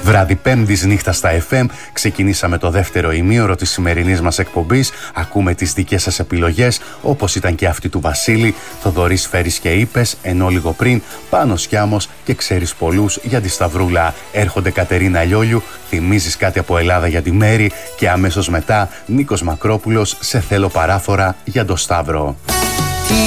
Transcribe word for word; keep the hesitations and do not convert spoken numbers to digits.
Βράδυ Πέμπτης νύχτα στα εφ εμ, ξεκινήσαμε το δεύτερο ημίωρο της σημερινής μας εκπομπής. Ακούμε τις δικές σας επιλογές, όπως ήταν και αυτή του Βασίλη. Θοδωρής φέρεις και είπες, ενώ λίγο πριν Πάνος Κιάμος και ξέρεις πολλούς για τη Σταυρούλα. Έρχονται Κατερίνα Λιόλιου, θυμίζεις κάτι από Ελλάδα για τη Μέρη και αμέσως μετά Νίκος Μακρόπουλος, σε θέλω παράφορα για το Σταύρο.